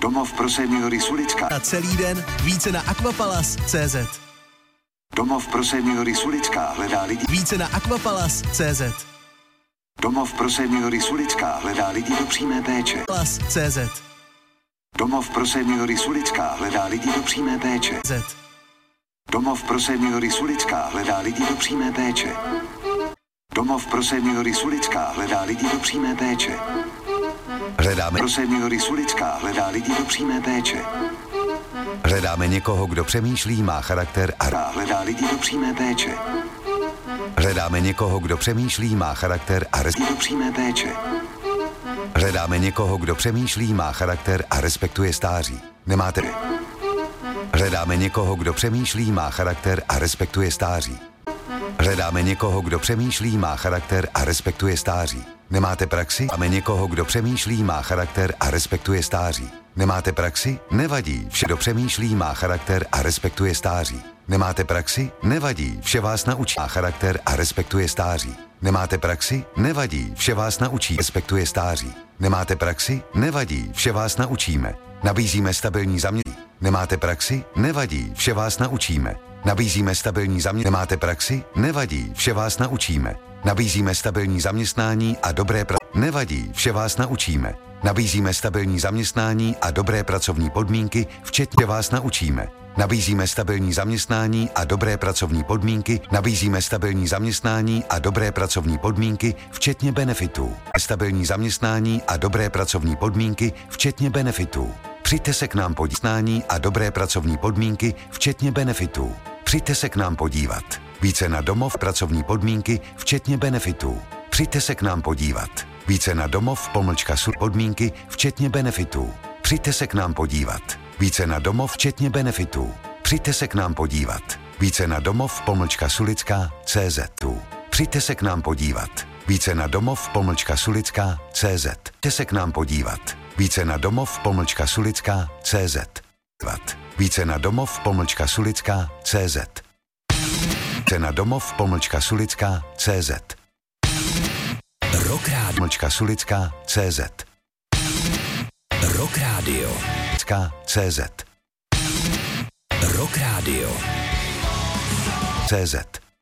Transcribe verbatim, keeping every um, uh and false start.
Domov pro seniory Sulická. Na celý den více na aquapalas tečka cé zet. Domov pro seniory Sulická hledá lidi. Více na aquapalas tečka cé zet. Domov pro seniory Sulická hledá lidi do přímé péče. Aquapalas tečka cé zet. Domov pro seniory Sulická hledá lidi do přímé péče. Z. Domov pro seniory Sulická hledá lidi do přímé péče. Domov pro seniory Sulická hledá lidi do přímé péče. Hledáme Pro seniory Sulická hledá lidi do přímé péče. Hledáme někoho, kdo přemýšlí, má charakter a Hledá lidi do přímé péče. Hledáme někoho, kdo přemýšlí, má charakter a res... Lidi do přímé péče. Hledáme někoho, kdo přemýšlí, má charakter a respektuje stáří. Nemáte... Hledáme někoho, kdo přemýšlí, má charakter a respektuje stáří. Hledáme někoho, kdo přemýšlí, má charakter a respektuje stáří. Nemáte praxi? Máme někoho, kdo přemýšlí, má charakter a respektuje stáří. Nemáte praxi? Nevadí. Vše, kdo přemýšlí, má charakter a respektuje stáří. Nemáte praxi? Nevadí. Vše vás naučí. Má charakter a respektuje stáří. Nemáte praxi? Nevadí. Vše vás naučí. Respektuje stáří. Nemáte praxi? Nevadí. Vše vás naučíme. Nabízíme stabilní zaměstnání. Nemáte praxi? Nevadí. Vše vás naučíme. Nabízíme stabilní zaměstnání. Nemáte praxi? Nevadí. Vše vás naučíme. Nabízíme stabilní zaměstnání a dobré pra... Nevadí. Vše vás naučíme. Nabízíme stabilní zaměstnání a dobré pracovní podmínky, včetně vás naučíme. Nabízíme stabilní zaměstnání a dobré pracovní podmínky, nabízíme stabilní zaměstnání a dobré pracovní podmínky, včetně benefitů. Stabilní zaměstnání a dobré pracovní podmínky, včetně benefitů. Přijďte se k nám podívat a dobré pracovní podmínky, včetně benefitů. Přijďte se k nám podívat. Více na domov pracovní podmínky, včetně benefitů. Přijďte se k nám podívat. Více na domov pomlčka su podmínky, včetně benefitů. Přijďte se k nám podívat. Více na domov, včetně benefitů. Přijďte se k nám podívat. Více na domov pomlčka sulická tečka cé zet. Přijďte se k nám podívat. Více na domov pomlčka sulická tečka cé zet. Přijďte se k nám podívat. Více na domov pomlčka sulická tečka cé zet. Více na domov pomlčka sulická tečka cé zet. Více na domov pomlčka sulická tečka cé zet. Rock Radio. Pomlčka sulická tečka cé zet. Rock Radio. cé zet. Rock Radio. cé zet.